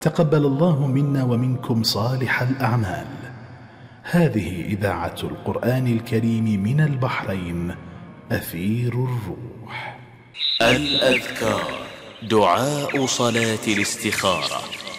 تقبل الله منا ومنكم صالح الأعمال. هذه إذاعة القرآن الكريم من البحرين، أثير الروح. الأذكار، دعاء صلاة الاستخارة.